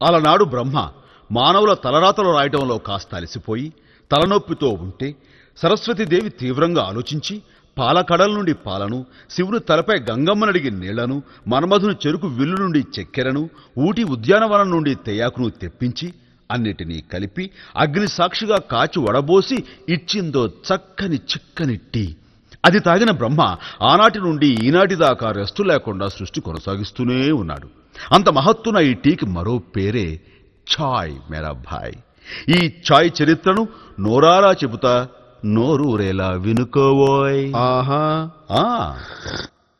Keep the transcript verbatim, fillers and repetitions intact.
అలనాడు బ్రహ్మ మానవుల తలరాతలు రాయటంలో కాస్త అలసిపోయి తలనొప్పితో ఉంటే సరస్వతీదేవి తీవ్రంగా ఆలోచించి పాలకడల నుండి పాలను, శివుని తలపై గంగమ్మనడిగి నీళ్లను, మన్మధుని చెరుకు విల్లు నుండి చక్కెరను, ఊటి ఉద్యానవనం నుండి తేయాకును తెప్పించి అన్నిటినీ కలిపి అగ్ని సాక్షిగా కాచి వడబోసి ఇచ్చిందో చక్కని చిక్కని టీ. అది తాగిన బ్రహ్మ ఆనాటి నుండి ఈనాటి దాకా రెస్టు లేకుండా సృష్టి కొనసాగిస్తూనే ఉన్నాడు. అంత మహత్తున ఈ టీకి మరో పేరే ఛాయ్ మేరా భాయ్. ఈ ఛాయ్ చరిత్రను నోరారా చెబుతా, నోరూరేలా వినుకోవోయ్. ఆహా. ఆ